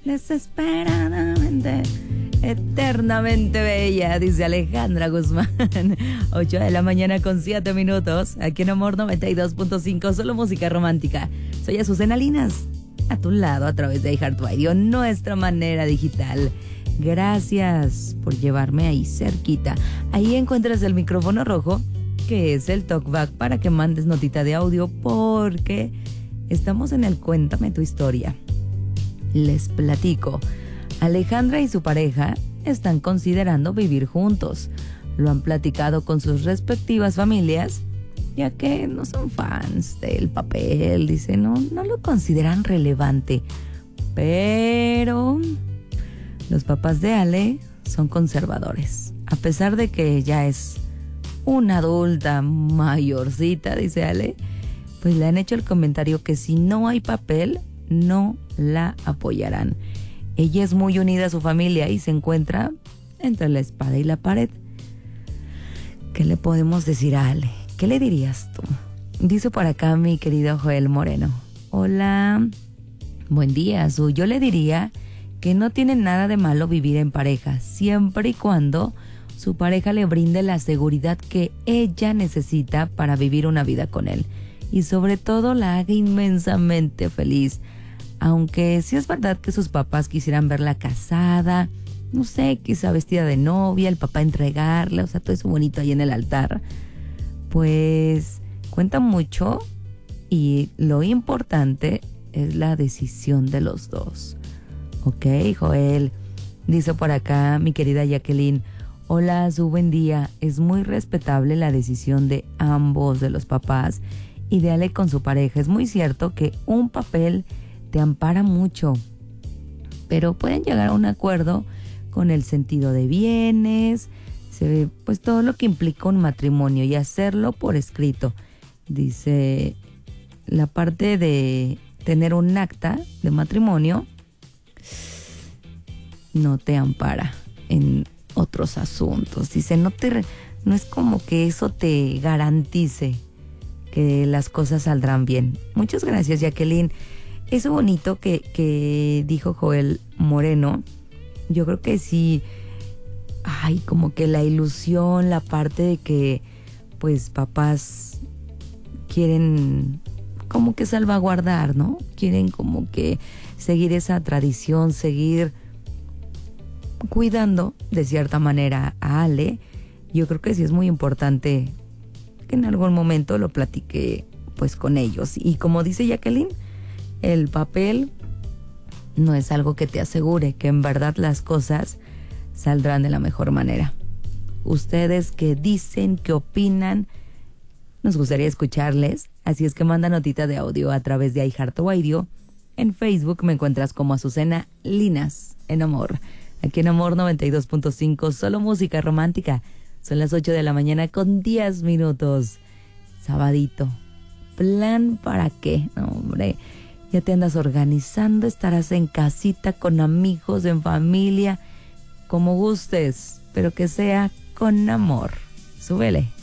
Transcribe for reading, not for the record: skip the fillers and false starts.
desesperadamente, eternamente bella, dice Alejandra Guzmán. 8 de la mañana con 7 minutos, aquí en Amor 92.5, solo música romántica. Soy Azucena Linas, a tu lado a través de iHeartRadio, nuestra manera digital. Gracias por llevarme ahí cerquita. Ahí encuentras el micrófono rojo, que es el talkback para que mandes notita de audio, porque estamos en el Cuéntame tu historia. Les platico. Alejandra y su pareja están considerando vivir juntos. Lo han platicado con sus respectivas familias, ya que no son fans del papel. Dicen, no lo consideran relevante. Pero los papás de Ale son conservadores. A pesar de que ella es una adulta mayorcita, dice Ale, pues le han hecho el comentario que si no hay papel, no la apoyarán. Ella es muy unida a su familia y se encuentra entre la espada y la pared. ¿Qué le podemos decir a Ale? ¿Qué le dirías tú? Dice por acá mi querido Joel Moreno. Hola, buen día, Su. Yo le diría que no tiene nada de malo vivir en pareja, siempre y cuando su pareja le brinde la seguridad que ella necesita para vivir una vida con él. Y sobre todo la haga inmensamente feliz. Aunque sí es verdad que sus papás quisieran verla casada, no sé, quizá vestida de novia, el papá entregarle, o sea, todo eso bonito ahí en el altar, pues cuenta mucho y lo importante es la decisión de los dos. Ok, Joel. Dice por acá mi querida Jacqueline, hola, su buen día. Es muy respetable la decisión de ambos, de los papás y de Ale con su pareja. Es muy cierto que un papel te ampara mucho, pero pueden llegar a un acuerdo con el sentido de bienes, pues todo lo que implica un matrimonio y hacerlo por escrito. Dice, la parte de tener un acta de matrimonio no te ampara en otros asuntos. Dice, no es como que eso te garantice que las cosas saldrán bien. Muchas gracias, Jacqueline. Eso bonito que dijo Joel Moreno, yo creo que sí, como que la ilusión, la parte de que pues papás quieren como que salvaguardar, ¿no? Quieren como que seguir esa tradición, seguir cuidando de cierta manera a Ale. Yo creo que sí es muy importante que en algún momento lo platique pues con ellos. Y como dice Jacqueline, el papel no es algo que te asegure que en verdad las cosas saldrán de la mejor manera. Ustedes qué dicen, qué opinan, nos gustaría escucharles, así es que manda notita de audio a través de iHeartRadio. En Facebook me encuentras como Azucena Linas en Amor. Aquí en Amor 92.5, solo música romántica. Son las 8 de la mañana con 10 minutos. Sabadito. ¿Plan para qué? No, hombre. Ya te andas organizando, estarás en casita con amigos, en familia, como gustes, pero que sea con amor. Súbele.